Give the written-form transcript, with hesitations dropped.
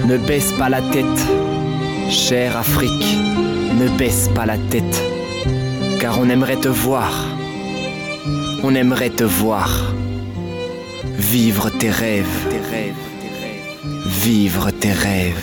Ne baisse pas la tête, chère Afrique, ne baisse pas la tête, car on aimerait te voir, on aimerait te voir, vivre tes rêves, vivre tes rêves.